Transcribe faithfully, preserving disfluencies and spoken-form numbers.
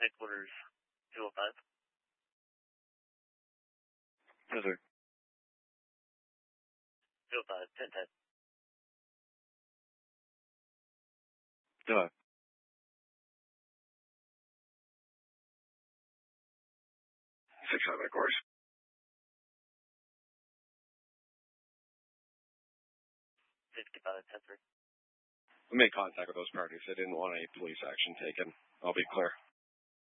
Headquarters two oh five. Yes, sir. two oh five, ten ten. Go ahead. Six seven, of course. fifty-five, ten three. We made contact with those parties. They didn't want any police action taken. I'll be clear.